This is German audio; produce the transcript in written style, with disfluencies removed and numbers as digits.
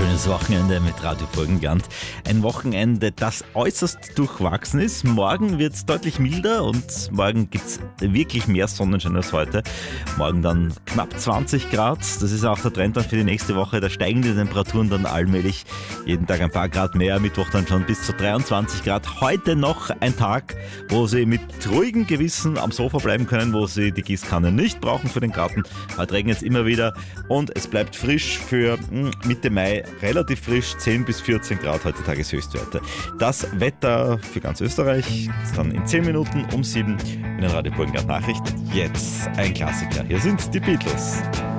schönes Wochenende mit Radio Burgenland. Ein Wochenende, das äußerst durchwachsen ist. Morgen wird es deutlich milder und morgen gibt es wirklich mehr Sonnenschein als heute. Morgen dann knapp 20 Grad. Das ist auch der Trend dann für die nächste Woche. Da steigen die Temperaturen dann allmählich. Jeden Tag ein paar Grad mehr. Mittwoch dann schon bis zu 23 Grad. Heute noch ein Tag, wo Sie mit ruhigem Gewissen am Sofa bleiben können, wo Sie die Gießkanne nicht brauchen für den Garten. Heute regnet es immer wieder und es bleibt frisch für Mitte Mai. Relativ frisch, 10 bis 14 Grad heute Tageshöchstwerte. Das Wetter für ganz Österreich ist dann in 10 Minuten um 7 in den Radio Burgenland Nachrichten. Jetzt ein Klassiker. Hier sind die Beatles.